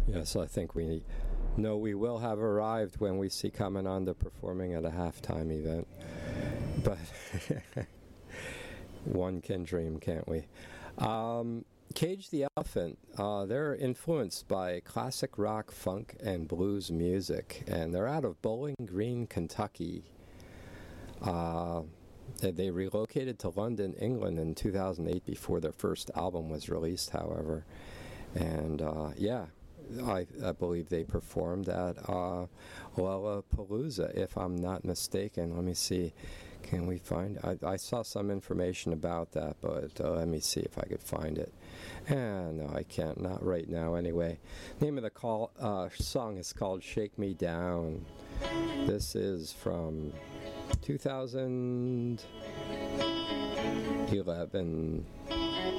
Yes, I think we know we will have arrived when we see Kamananda performing at a halftime event. But one can dream, can't we? Cage the Elephant, they're influenced by classic rock, funk, and blues music, and they're out of Bowling Green, Kentucky. They relocated to London, England in 2008 before their first album was released, however. And I believe they performed at Lollapalooza, if I'm not mistaken. Let me see. Can we find... I saw some information about that, but let me see if I could find it. No, I can't. Not right now, anyway. Name of the song is called Shake Me Down. This is from 2011.